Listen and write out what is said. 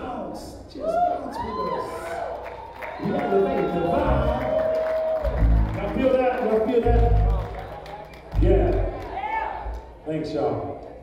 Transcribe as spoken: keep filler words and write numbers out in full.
bounce. Just bounce with us. We elevate the vibe. Y'all feel that? Y'all feel that? Yeah. Thanks, y'all.